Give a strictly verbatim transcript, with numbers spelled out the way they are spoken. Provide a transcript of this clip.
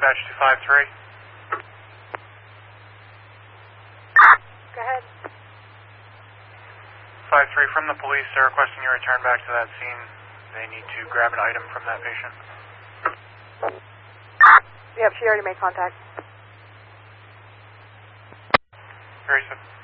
dispatch to five three. Go ahead. five three, from the police, they're requesting you return back to that scene. They need to grab an item from that patient. Yep, she already made contact. Very simple.